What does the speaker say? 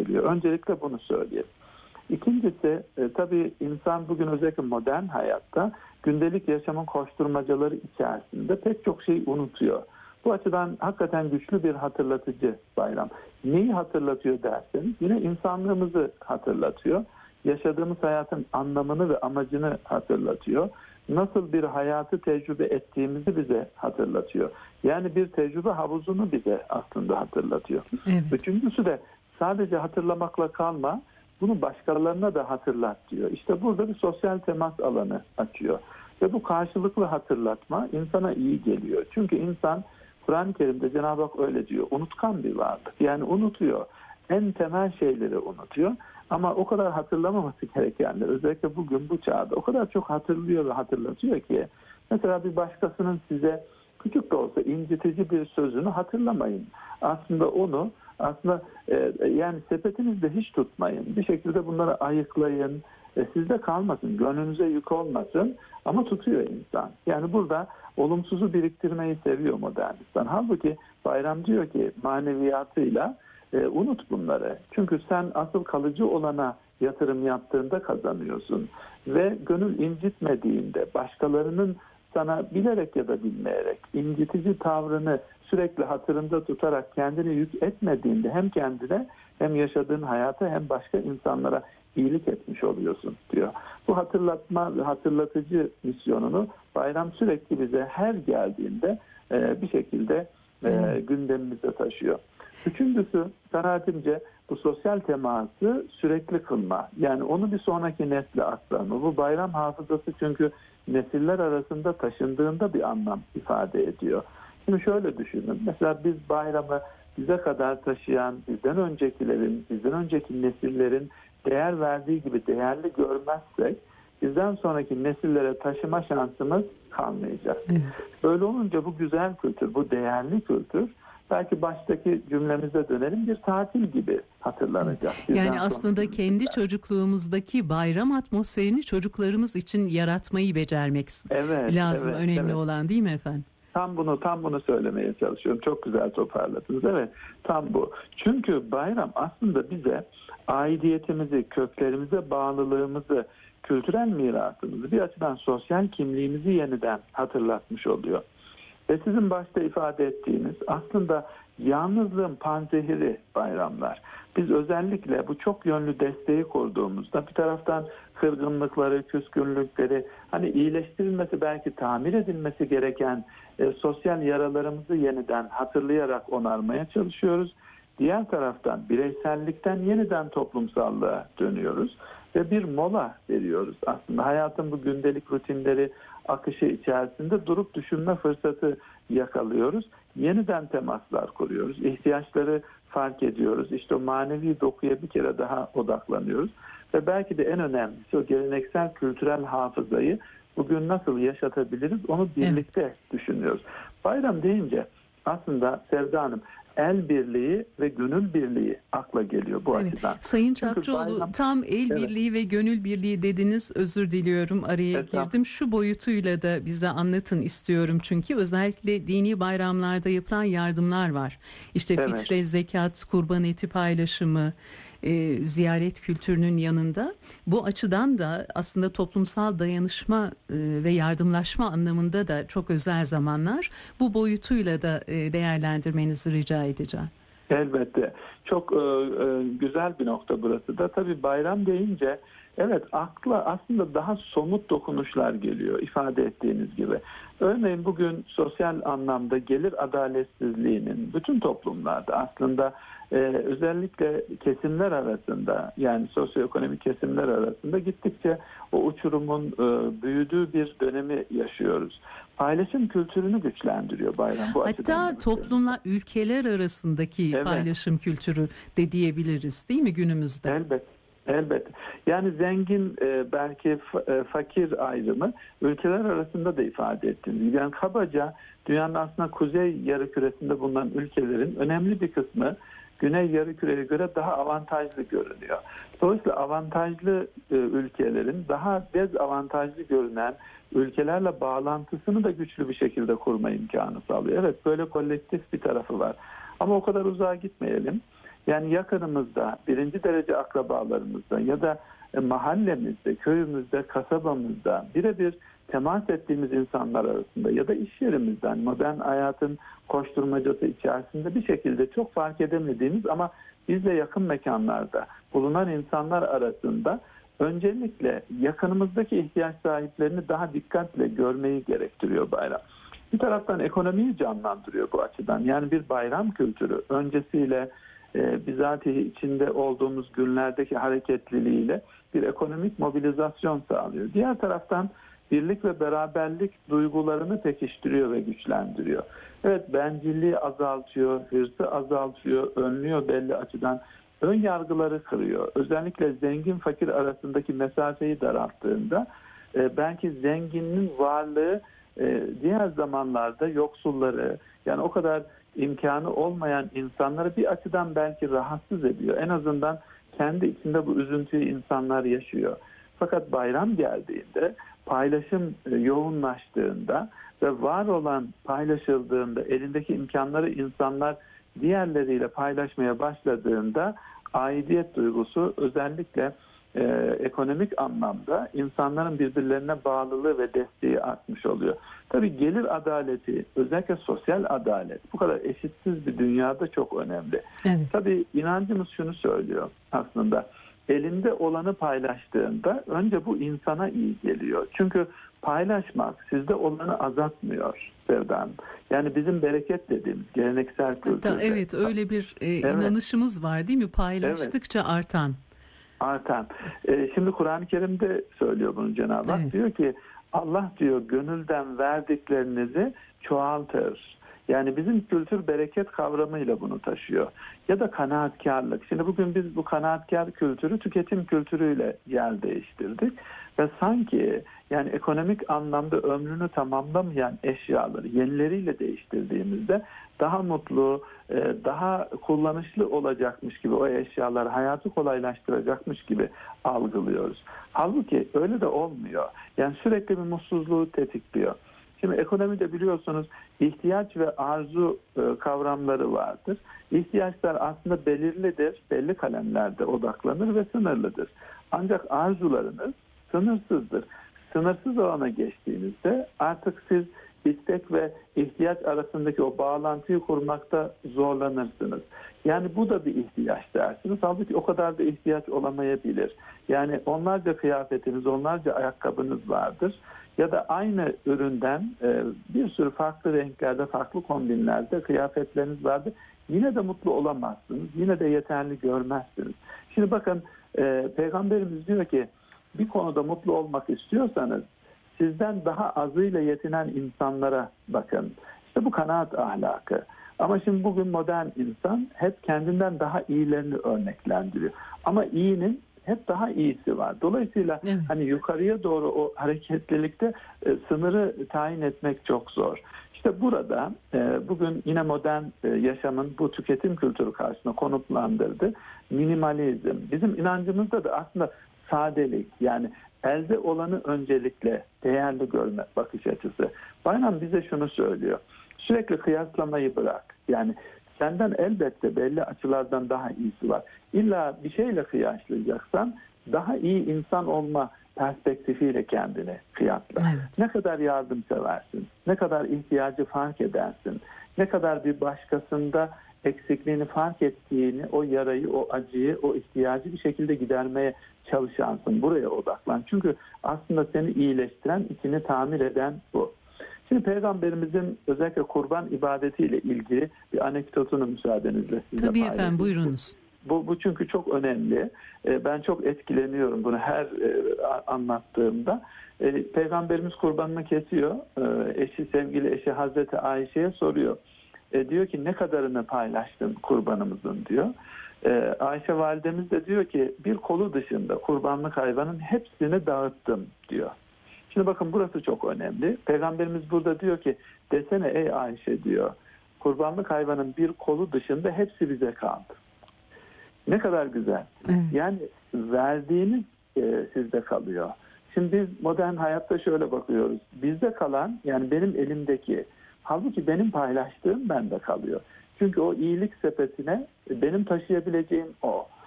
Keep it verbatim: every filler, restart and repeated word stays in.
getiriyor. Öncelikle bunu söyleyeyim. İkincisi e, tabii insan bugün özellikle modern hayatta gündelik yaşamın koşturmacaları içerisinde pek çok şey unutuyor. Bu açıdan hakikaten güçlü bir hatırlatıcı bayram. Neyi hatırlatıyor derseniz yine insanlığımızı hatırlatıyor. Yaşadığımız hayatın anlamını ve amacını hatırlatıyor. Nasıl bir hayatı tecrübe ettiğimizi bize hatırlatıyor. Yani bir tecrübe havuzunu bize aslında hatırlatıyor. Evet. Üçüncüsü de sadece hatırlamakla kalma, bunu başkalarına da hatırlat diyor. İşte burada bir sosyal temas alanı açıyor. Ve bu karşılıklı hatırlatma insana iyi geliyor. Çünkü insan Kur'an-ı Kerim'de Cenab-ı Hak öyle diyor. Unutkan bir varlık. Yani unutuyor. En temel şeyleri unutuyor. Ama o kadar hatırlamaması gerekenler özellikle bugün bu çağda o kadar çok hatırlıyor ve hatırlatıyor ki mesela bir başkasının size küçük de olsa incitici bir sözünü hatırlamayın. Aslında onu aslında e, yani sepetinizde hiç tutmayın. Bir şekilde bunları ayıklayın. E, sizde kalmasın. Gönlünüze yük olmasın. Ama tutuyor insan. Yani burada olumsuzu biriktirmeyi seviyor modern insan. Halbuki Bayram diyor ki maneviyatıyla e, unut bunları. Çünkü sen asıl kalıcı olana yatırım yaptığında kazanıyorsun. Ve gönül incitmediğinde başkalarının sana bilerek ya da bilmeyerek incitici tavrını sürekli hatırında tutarak kendini yük etmediğinde hem kendine hem yaşadığın hayata hem başka insanlara iyilik etmiş oluyorsun diyor. Bu hatırlatma ve hatırlatıcı misyonunu Bayram sürekli bize her geldiğinde e, bir şekilde e, gündemimize taşıyor. Üçüncüsü kanaatimce bu sosyal teması sürekli kılma. Yani onu bir sonraki nesle aktarma. Bu bayram hafızası çünkü nesiller arasında taşındığında bir anlam ifade ediyor. Şimdi şöyle düşünün. Mesela biz bayramı bize kadar taşıyan, bizden öncekilerin, bizden önceki nesillerin değer verdiği gibi değerli görmezsek bizden sonraki nesillere taşıma şansımız kalmayacak. Evet. Böyle olunca bu güzel kültür, bu değerli kültür belki baştaki cümlemize dönelim bir tatil gibi hatırlanacak. Bizden Yani aslında kendi çocukluğumuzdaki bayram atmosferini çocuklarımız için yaratmayı becermek evet, lazım. evet, Önemli evet. olan değil mi efendim? Tam bunu tam bunu söylemeye çalışıyorum. Çok güzel toparladınız. Evet, tam bu. Çünkü bayram aslında bize aidiyetimizi, köklerimize bağlılığımızı, kültürel mirasımızı, bir açıdan sosyal kimliğimizi yeniden hatırlatmış oluyor. Ve sizin başta ifade ettiğiniz aslında yalnızlığın panzehiri bayramlar. Biz özellikle bu çok yönlü desteği kurduğumuzda bir taraftan kırgınlıkları, küskünlükleri, hani iyileştirilmesi belki tamir edilmesi gereken e, sosyal yaralarımızı yeniden hatırlayarak onarmaya çalışıyoruz. Diğer taraftan bireysellikten yeniden toplumsallığa dönüyoruz ve bir mola veriyoruz. Aslında hayatın bu gündelik rutinleri, akışı içerisinde durup düşünme fırsatı yakalıyoruz. Yeniden temaslar kuruyoruz. İhtiyaçları fark ediyoruz. İşte o manevi dokuya bir kere daha odaklanıyoruz. Ve belki de en önemlisi o geleneksel kültürel hafızayı bugün nasıl yaşatabiliriz onu birlikte evet. düşünüyoruz. Bayram deyince aslında Sevda Hanım el birliği ve gönül birliği akla geliyor bu evet. açıdan. Sayın Çapçıoğlu bayram... tam el evet. birliği ve gönül birliği dediniz. Özür diliyorum araya evet, girdim. Tamam. Şu boyutuyla da bize anlatın istiyorum çünkü özellikle dini bayramlarda yapılan yardımlar var. İşte evet. fitre, zekat, kurban eti paylaşımı, e, ziyaret kültürünün yanında. Bu açıdan da aslında toplumsal dayanışma e, ve yardımlaşma anlamında da çok özel zamanlar. Bu boyutuyla da e, değerlendirmenizi rica edeceğim. Elbette. Çok e, e, güzel bir nokta burası da. Tabii bayram deyince evet akla aslında daha somut dokunuşlar geliyor ifade ettiğiniz gibi. Örneğin bugün sosyal anlamda gelir adaletsizliğinin bütün toplumlarda aslında e, özellikle kesimler arasında yani sosyoekonomik kesimler arasında gittikçe o uçurumun e, büyüdüğü bir dönemi yaşıyoruz. Paylaşım kültürünü güçlendiriyor bayram bu açıdan. Hatta toplumlar, ülkeler arasındaki evet. paylaşım kültürü de diyebiliriz değil mi günümüzde? Elbette. Elbette. Yani zengin belki fakir ayrımı ülkeler arasında da ifade ettiğiniz. Yani kabaca dünyanın aslında kuzey yarımküresinde bulunan ülkelerin önemli bir kısmı güney yarımküreye göre daha avantajlı görünüyor. Dolayısıyla avantajlı ülkelerin daha dezavantajlı görünen ülkelerle bağlantısını da güçlü bir şekilde kurma imkanı sağlıyor. Evet böyle kolektif bir tarafı var. Ama o kadar uzağa gitmeyelim. Yani yakınımızda, birinci derece akrabalarımızda ya da mahallemizde, köyümüzde, kasabamızda birebir temas ettiğimiz insanlar arasında ya da iş yerimizden modern hayatın koşturmacası içerisinde bir şekilde çok fark edemediğimiz ama bizle yakın mekanlarda bulunan insanlar arasında öncelikle yakınımızdaki ihtiyaç sahiplerini daha dikkatle görmeyi gerektiriyor bayram. Bir taraftan ekonomiyi canlandırıyor bu açıdan. Yani bir bayram kültürü öncesiyle e, bizatihi içinde olduğumuz günlerdeki hareketliliğiyle bir ekonomik mobilizasyon sağlıyor. Diğer taraftan birlik ve beraberlik duygularını pekiştiriyor ve güçlendiriyor. Evet, bencilliği azaltıyor, hırsı azaltıyor, önlüyor belli açıdan. Ön yargıları kırıyor. Özellikle zengin fakir arasındaki mesafeyi daralttığında e, belki zenginin varlığı e, diğer zamanlarda yoksulları, yani o kadar imkanı olmayan insanları bir açıdan belki rahatsız ediyor. En azından kendi içinde bu üzüntüyü insanlar yaşıyor. Fakat bayram geldiğinde, paylaşım e, yoğunlaştığında ve var olan paylaşıldığında, elindeki imkanları insanlar diğerleriyle paylaşmaya başladığında aidiyet duygusu özellikle e, ekonomik anlamda insanların birbirlerine bağlılığı ve desteği artmış oluyor. Tabii gelir adaleti, özellikle sosyal adalet bu kadar eşitsiz bir dünyada çok önemli. Evet. Tabii inancımız şunu söylüyor aslında. Elinde olanı paylaştığında önce bu insana iyi geliyor. Çünkü paylaşmak sizde olanı azaltmıyor Sevda. Yani bizim bereket dediğimiz geleneksel kültürde. Hatta evet, öyle bir e, evet. inanışımız var değil mi? Paylaştıkça evet. artan. Artan. E, şimdi Kur'an-ı Kerim'de söylüyor bunu Cenab-ı Hak. Evet. Diyor ki Allah diyor gönülden verdiklerinizi çoğaltır. Yani bizim kültür bereket kavramıyla bunu taşıyor. Ya da kanaatkarlık. Şimdi bugün biz bu kanaatkar kültürü tüketim kültürüyle yer değiştirdik. Ve sanki yani ekonomik anlamda ömrünü tamamlamayan eşyaları yenileriyle değiştirdiğimizde daha mutlu, daha kullanışlı olacakmış gibi o eşyalar hayatı kolaylaştıracakmış gibi algılıyoruz. Halbuki öyle de olmuyor. Yani sürekli bir mutsuzluğu tetikliyor. Şimdi ekonomide biliyorsunuz ihtiyaç ve arzu kavramları vardır. İhtiyaçlar aslında belirlidir, belli kalemlerde odaklanır ve sınırlıdır. Ancak arzularınız sınırsızdır. Sınırsız alana geçtiğinizde artık siz istek ve ihtiyaç arasındaki o bağlantıyı kurmakta zorlanırsınız. Yani bu da bir ihtiyaç dersiniz. Halbuki o kadar da ihtiyaç olamayabilir. Yani onlarca kıyafetiniz, onlarca ayakkabınız vardır. Ya da aynı üründen bir sürü farklı renklerde, farklı kombinlerde kıyafetleriniz vardır. Yine de mutlu olamazsınız. Yine de yeterli görmezsiniz. Şimdi bakın Peygamberimiz diyor ki bir konuda mutlu olmak istiyorsanız sizden daha azıyla yetinen insanlara bakın. İşte bu kanaat ahlakı. Ama şimdi bugün modern insan hep kendinden daha iyilerini örneklendiriyor. Ama iyinin hep daha iyisi var. Dolayısıyla evet. hani yukarıya doğru o hareketlilikte e, sınırı tayin etmek çok zor. İşte burada e, bugün yine modern e, yaşamın bu tüketim kültürü karşısında konumlandırdı. Minimalizm. Bizim inancımızda da aslında sadelik, yani elde olanı öncelikle değerli görme bakış açısı. Bayram bize şunu söylüyor. Sürekli kıyaslamayı bırak. Yani senden elbette belli açılardan daha iyisi var. İlla bir şeyle kıyaslayacaksan daha iyi insan olma perspektifiyle kendini kıyasla. Evet. Ne kadar yardımseversin, ne kadar ihtiyacı fark edersin, ne kadar bir başkasında eksikliğini fark ettiğini, o yarayı, o acıyı, o ihtiyacı bir şekilde gidermeye çalışansın. Buraya odaklan. Çünkü aslında seni iyileştiren, içini tamir eden bu. Şimdi Peygamberimizin özellikle kurban ibadetiyle ilgili bir anekdotunu müsaadenizle size Tabii paylaşayım. efendim, buyurunuz. Bu, bu çünkü çok önemli. Ben çok etkileniyorum bunu her anlattığımda. Peygamberimiz kurbanını kesiyor. Eşi, sevgili eşi Hazreti Ayşe'ye soruyor. E, diyor ki ne kadarını paylaştın kurbanımızın diyor. E, Ayşe validemiz de diyor ki bir kolu dışında kurbanlık hayvanın hepsini dağıttım diyor. Şimdi bakın burası çok önemli. Peygamberimiz burada diyor ki desene ey Ayşe diyor, kurbanlık hayvanın bir kolu dışında hepsi bize kaldı. Ne kadar güzel. Evet. Yani verdiğiniz e, sizde kalıyor. Şimdi biz modern hayatta şöyle bakıyoruz. Bizde kalan, yani benim elimdeki, halbuki benim paylaştığım bende kalıyor. Çünkü o iyilik sepetine benim taşıyabileceğim o.